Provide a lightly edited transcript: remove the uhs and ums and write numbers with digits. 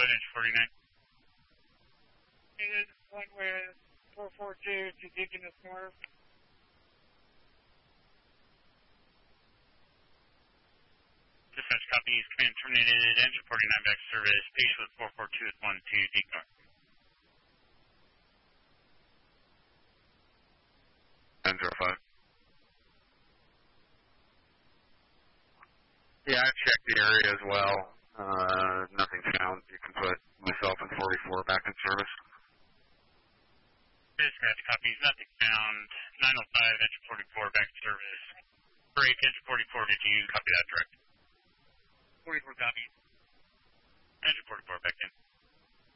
ahead, engine 49. Needed one with 442 to Deaconess North. Dispatch copies, command terminated, engine 49 back to service, patient with 442 with 1 to Deaconess North. Engine 5. Yeah, I've checked the area as well. Nothing's found. You can put myself and 44 back in service. Dispatch copies, nothing found. 905, engine 44 back to service. Break, engine 44, did you copy that direct? 44 copies. Engine 44 back in.